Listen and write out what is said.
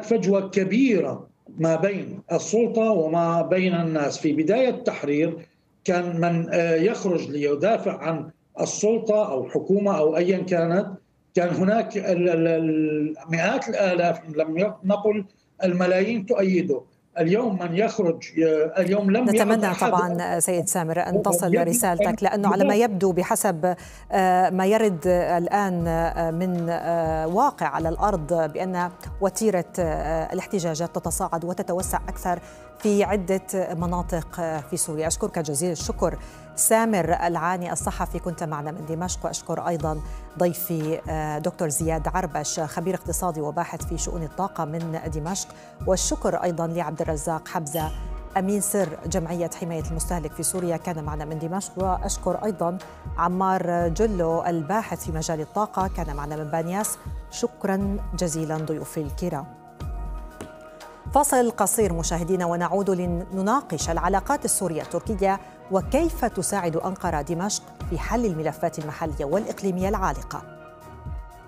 فجوة كبيرة ما بين السلطة وما بين الناس. في بداية التحرير كان من يخرج ليدافع عن السلطة أو حكومة أو أيا كانت، كان هناك مئات الآلاف إن لم نقل الملايين تؤيده. اليوم من يخرج، اليوم لم يعد نتمنى أحد. طبعا سيد سامر أن تصل رسالتك، لأنه على ما يبدو بحسب ما يرد الآن من واقع على الأرض بأن وتيرة الاحتجاجات تتصاعد وتتوسع أكثر في عدة مناطق في سوريا. أشكرك جزيل الشكر سامر العاني الصحفي، كنت معنا من دمشق. وأشكر أيضا ضيفي دكتور زياد عربش، خبير اقتصادي وباحث في شؤون الطاقة من دمشق. والشكر أيضا لعبد الرزاق حبزة، أمين سر جمعية حماية المستهلك في سوريا، كان معنا من دمشق. وأشكر أيضا عمار جلو الباحث في مجال الطاقة، كان معنا من بانياس. شكرا جزيلا ضيوفي الكرام. فاصل قصير مشاهدينا ونعود لنناقش العلاقات السورية التركية وكيف تساعد أنقرة دمشق في حل الملفات المحلية والإقليمية العالقة.